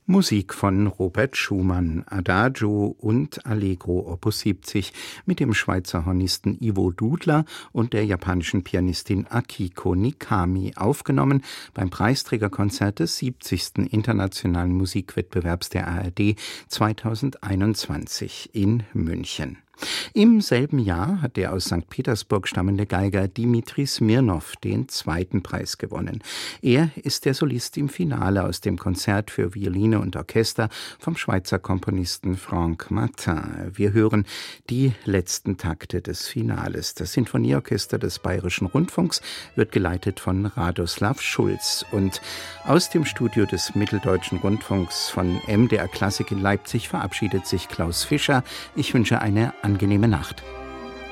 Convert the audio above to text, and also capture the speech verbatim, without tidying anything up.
Musik von Robert Schumann, Adagio und Allegro Opus siebzig mit dem Schweizer Hornisten Ivo Dudler und der japanischen Pianistin Akiko Nikami, aufgenommen beim Preisträgerkonzert des siebzigsten Internationalen Musikwettbewerbs der A R D zweitausendeinundzwanzig in München. Im selben Jahr hat der aus Sankt Petersburg stammende Geiger Dimitri Smirnow den zweiten Preis gewonnen. Er ist der Solist im Finale aus dem Konzert für Violine und Orchester vom Schweizer Komponisten Franck Martin. Wir hören die letzten Takte des Finales. Das Sinfonieorchester des Bayerischen Rundfunks wird geleitet von Radoslav Schulz. Und aus dem Studio des Mitteldeutschen Rundfunks von M D R Klassik in Leipzig verabschiedet sich Klaus Fischer. Ich wünsche eine angenehme Nacht.